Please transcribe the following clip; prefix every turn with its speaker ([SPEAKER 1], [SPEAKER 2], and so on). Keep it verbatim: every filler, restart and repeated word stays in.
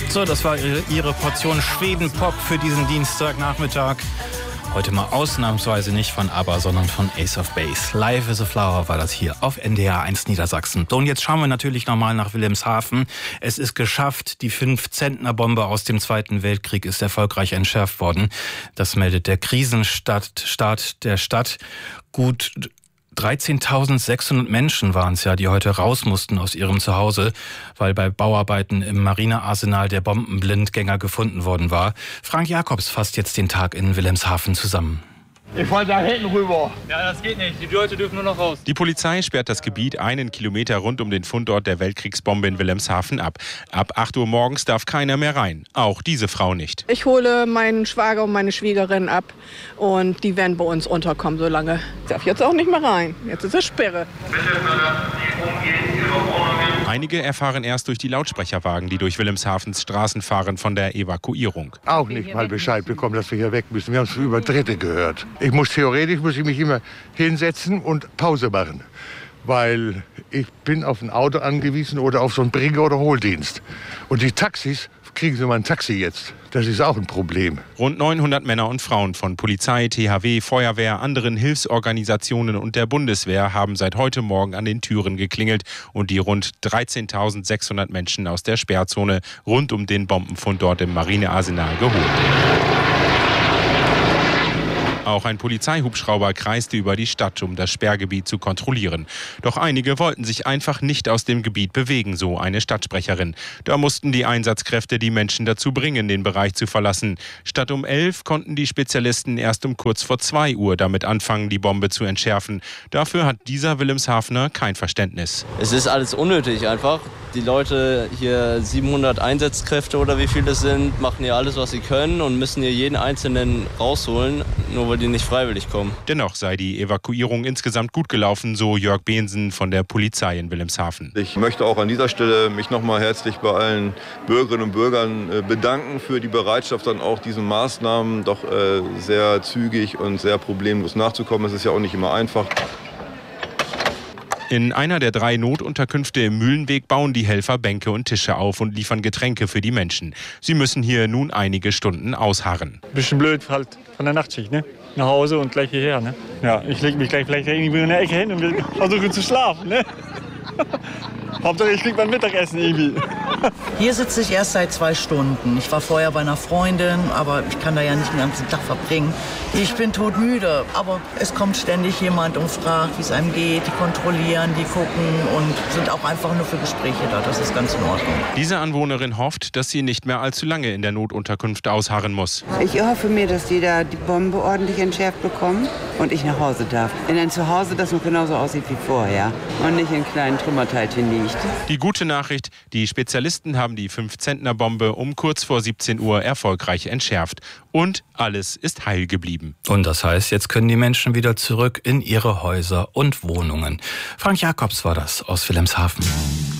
[SPEAKER 1] So, das war ihre, ihre Portion Schweden-Pop für diesen Dienstagnachmittag. Heute mal ausnahmsweise nicht von ABBA, sondern von Ace of Base. Live is a Flower war das hier auf N D R eins Niedersachsen. So, und jetzt schauen wir natürlich nochmal nach Wilhelmshaven. Es ist geschafft, die fünf-Zentner-Bombe aus dem Zweiten Weltkrieg ist erfolgreich entschärft worden. Das meldet der Krisenstaat der Stadt. Gut dreizehntausendsechshundert Menschen waren es ja, die heute raus mussten aus ihrem Zuhause, weil bei Bauarbeiten im Marinearsenal der Bombenblindgänger gefunden worden war. Frank Jakobs fasst jetzt den Tag in Wilhelmshaven zusammen.
[SPEAKER 2] Ich wollte da hinten rüber.
[SPEAKER 3] Ja, das geht nicht. Die Leute dürfen nur noch raus.
[SPEAKER 4] Die Polizei sperrt das Gebiet einen Kilometer rund um den Fundort der Weltkriegsbombe in Wilhelmshaven ab. Ab acht Uhr morgens darf keiner mehr rein. Auch diese Frau nicht.
[SPEAKER 5] Ich hole meinen Schwager und meine Schwiegerin ab und die werden bei uns unterkommen so lange. Ich darf jetzt auch nicht mehr rein. Jetzt ist es Sperre.
[SPEAKER 4] Einige erfahren erst durch die Lautsprecherwagen, die durch Wilhelmshavens Straßen fahren, von der Evakuierung.
[SPEAKER 2] Auch nicht mal Bescheid bekommen, dass wir hier weg müssen. Wir haben es über Dritte gehört. Ich muss theoretisch muss ich mich immer hinsetzen und Pause machen, weil ich bin auf ein Auto angewiesen oder auf so einen Bringer- oder Hohldienst. Und die Taxis, kriegen Sie mal ein Taxi jetzt. Das ist auch ein Problem.
[SPEAKER 4] Rund neunhundert Männer und Frauen von Polizei, T H W, Feuerwehr, anderen Hilfsorganisationen und der Bundeswehr haben seit heute Morgen an den Türen geklingelt und die rund dreizehntausendsechshundert Menschen aus der Sperrzone rund um den Bombenfund dort im Marinearsenal geholt. Auch ein Polizeihubschrauber kreiste über die Stadt, um das Sperrgebiet zu kontrollieren. Doch einige wollten sich einfach nicht aus dem Gebiet bewegen, so eine Stadtsprecherin. Da mussten die Einsatzkräfte die Menschen dazu bringen, den Bereich zu verlassen. Statt um elf konnten die Spezialisten erst um kurz vor zwei Uhr damit anfangen, die Bombe zu entschärfen. Dafür hat dieser Wilhelmshavener kein Verständnis.
[SPEAKER 6] Es ist alles unnötig einfach. Die Leute hier, siebenhundert Einsatzkräfte oder wie viele es sind, machen hier alles, was sie können und müssen hier jeden Einzelnen rausholen, nur weil die nicht freiwillig kommen.
[SPEAKER 4] Dennoch sei die Evakuierung insgesamt gut gelaufen, so Jörg Behnsen von der Polizei in Wilhelmshaven.
[SPEAKER 7] Ich möchte auch an dieser Stelle mich noch mal herzlich bei allen Bürgerinnen und Bürgern bedanken für die Bereitschaft, dann auch diesen Maßnahmen doch sehr zügig und sehr problemlos nachzukommen. Es ist ja auch nicht immer einfach.
[SPEAKER 4] In einer der drei Notunterkünfte im Mühlenweg bauen die Helfer Bänke und Tische auf und liefern Getränke für die Menschen. Sie müssen hier nun einige Stunden ausharren.
[SPEAKER 3] Bisschen blöd halt von der Nachtschicht, ne? Nach Hause und gleich hierher, ne? Ja, ich lege mich gleich vielleicht irgendwie in der Ecke hin und versuche zu schlafen, ne? Hauptsache ich krieg mein Mittagessen irgendwie.
[SPEAKER 8] Hier sitze ich erst seit zwei Stunden. Ich war vorher bei einer Freundin, aber ich kann da ja nicht den ganzen Tag verbringen. Ich bin todmüde, aber es kommt ständig jemand und fragt, wie es einem geht. Die kontrollieren, die gucken und sind auch einfach nur für Gespräche da. Das ist ganz in Ordnung.
[SPEAKER 4] Diese Anwohnerin hofft, dass sie nicht mehr allzu lange in der Notunterkunft ausharren muss.
[SPEAKER 9] Ich hoffe mir, dass die da die Bombe ordentlich entschärft bekommen und ich nach Hause darf. In ein Zuhause, das noch genauso aussieht wie vorher und nicht in kleinen Trümmerteilchen liegt.
[SPEAKER 4] Die gute Nachricht, die Spezialisten haben die fünf-Zentner-Bombe um kurz vor siebzehn Uhr erfolgreich entschärft. Und alles ist heil geblieben.
[SPEAKER 1] Und das heißt, jetzt können die Menschen wieder zurück in ihre Häuser und Wohnungen. Frank Jakobs war das aus Wilhelmshaven.